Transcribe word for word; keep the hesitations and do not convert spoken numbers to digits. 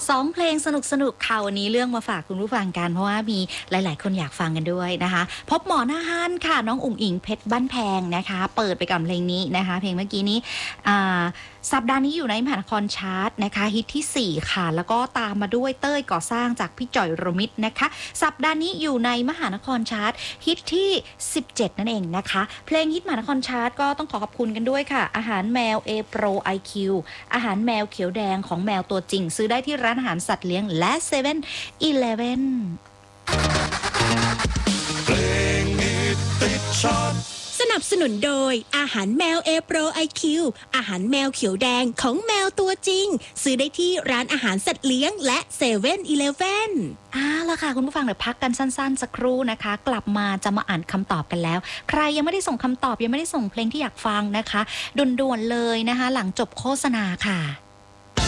สองเพลงสนุกๆค่ะวันนี้เรื่องมาฝากคุณผู้ฟังกันเพราะว่ามีหลายๆคนอยากฟังกันด้วยนะคะพบหมอหน้าฮั่นค่ะน้องอุ๋งอิงเพชรบ้านแพงนะคะเปิดไปกับเพลงนี้นะคะเพลงเมื่อกี้นี้สัปดาห์นี้อยู่ในมหานครชาร์ตนะคะฮิตที่สี่ค่ะแล้วก็ตามมาด้วยเต้ยก่อสร้างจากพี่จ่อยรมิตรนะคะสัปดาห์นี้อยู่ในมหานครชาร์ตฮิตที่สิบเจ็ดนั่นเองนะคะเพลงฮิตมหานครชาร์ตก็ต้องขอขอบคุณกันด้วยค่ะอาหารแมว A Pro ไอ คิว อาหารแมวเขียวแดงของแมวตัวจริงซื้อได้ที่ร้านอาหารสัตว์เลี้ยงและเซเว่นอีเลฟเว่นสนับสนุนโดยอาหารแมว A Pro ไอ คิว อาหารแมวเขียวแดงของแมวตัวจริงซื้อได้ที่ร้านอาหารสัตว์เลี้ยงและเซเว่นอีเลฟเว่นอ่าแล้วค่ะคุณผู้ฟังเดี๋ยวพักกันสั้นๆสักครู่นะคะกลับมาจะมาอ่านคำตอบกันแล้วใครยังไม่ได้ส่งคำตอบยังไม่ได้ส่งเพลงที่อยากฟังนะคะด่วนๆเลยนะคะหลังจบโฆษณาค่ะ